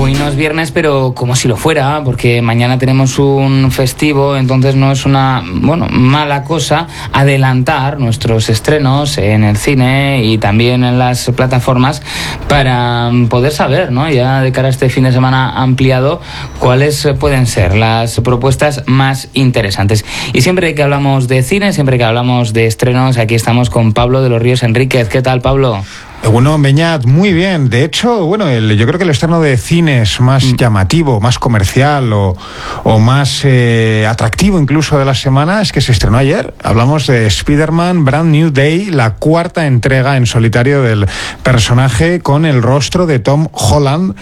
Hoy no es viernes, pero como si lo fuera, porque mañana tenemos un festivo, entonces no es una mala cosa adelantar nuestros estrenos en el cine y también en las plataformas para poder saber, ¿no?, ya de cara a este fin de semana ampliado, cuáles pueden ser las propuestas más interesantes. Y siempre que hablamos de cine, siempre que hablamos de estrenos, aquí estamos con Pablo de los Ríos Enríquez. ¿Qué tal, Pablo? Bueno, Beñat, muy bien. De hecho, yo creo que el estreno de cines más llamativo, más comercial o más atractivo incluso de la semana es que se estrenó ayer. Hablamos de Spider-Man Brand New Day, la cuarta entrega en solitario del personaje con el rostro de Tom Holland.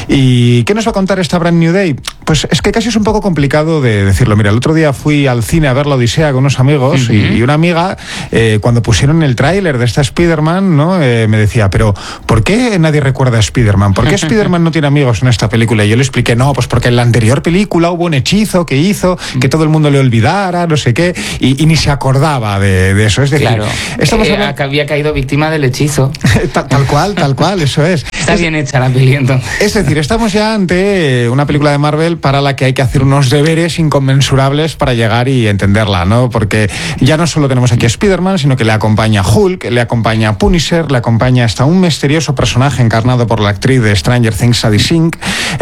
¿Y qué nos va a contar esta Brand New Day? Pues es que casi es un poco complicado de decirlo. Mira, el otro día fui al cine a ver La Odisea con unos amigos y una amiga, cuando pusieron el tráiler de esta Spider-Man, ¿no?, me decía, pero ¿por qué nadie recuerda a Spider-Man? ¿Por qué Spider-Man no tiene amigos en esta película? Y yo le expliqué, no, pues porque en la anterior película hubo un hechizo que hizo que todo el mundo le olvidara, no sé qué, y ni se acordaba de eso. Es decir, claro, había caído víctima del hechizo. Tal cual, eso es. Está bien hecha la peli, entonces. Es decir, estamos ya ante una película de Marvel para la que hay que hacer unos deberes inconmensurables para llegar y entenderla, ¿no? Porque ya no solo tenemos aquí a Spider-Man, sino que le acompaña Hulk, le acompaña Punisher, le acompaña hasta un misterioso personaje encarnado por la actriz de Stranger Things, Sadie Sink.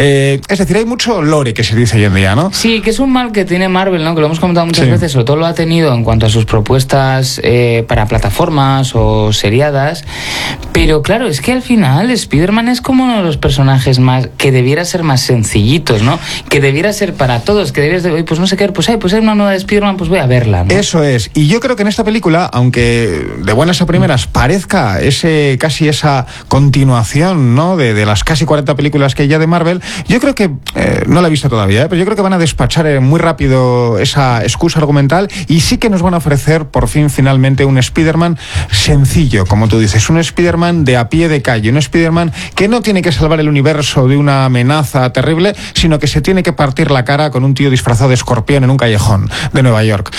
Es decir, hay mucho lore que se dice hoy en día, ¿no? Sí, que es un mal que tiene Marvel, ¿no? Que lo hemos comentado muchas veces, sobre todo lo ha tenido en cuanto a sus propuestas para plataformas o seriadas. Pero claro, es que al final Spider-Man es como uno de los personajes más que debiera ser más sencillitos, ¿no? Que debiera ser para todos, que debieras de, pues no sé qué, pues hay una nueva de Spider-Man, pues voy a verla, ¿no? Eso es. Y yo creo que en esta película, aunque de buenas a primeras parezca casi esa continuación, ¿no?, de las casi 40 películas que hay ya de Marvel, yo creo que, no la he visto todavía, pero yo creo que van a despachar muy rápido esa excusa argumental y sí que nos van a ofrecer por fin finalmente un Spider-Man sencillo, como tú dices, un Spider-Man de a pie de calle, un Spider-Man que no tiene que salvar el universo de una amenaza terrible, sino que se tiene que partir la cara con un tío disfrazado de escorpión en un callejón de Nueva York.